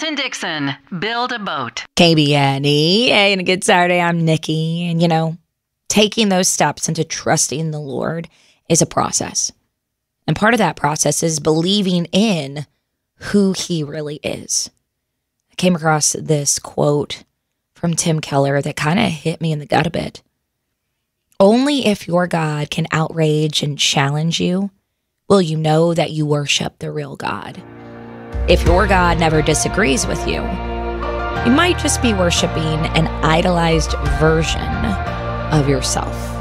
Austin Dixon, Build a Boat. KBNE. Hey, and a good Saturday. I'm Nikki. And, taking those steps into trusting the Lord is a process. And part of that process is believing in who he really is. I came across this quote from Tim Keller that kind of hit me in the gut a bit. Only if your God can outrage and challenge you will you know that you worship the real God. If your God never disagrees with you, you might just be worshiping an idolized version of yourself.